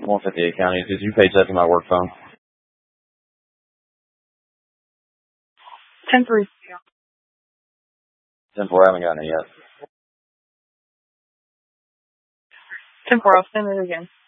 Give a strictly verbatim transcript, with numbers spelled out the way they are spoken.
one fifty-eight County. Did you pay check to my work phone? ten three. ten four, I haven't gotten it yet. ten four, I'll send it again.